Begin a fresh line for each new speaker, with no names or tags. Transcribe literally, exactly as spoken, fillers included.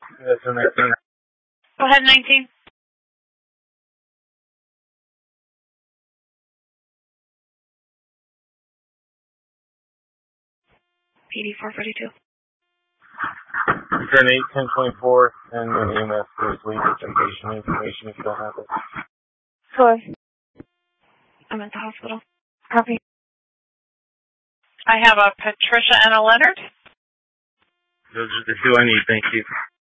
That's the next one.
Go ahead, nineteen. P D four forty-two.
Turn eight, ten twenty-four, and an E M S for police identification information if that happens.
Sorry. I'm at the hospital. Copy. I have a Patricia and a Leonard.
Those are the two I need, thank you.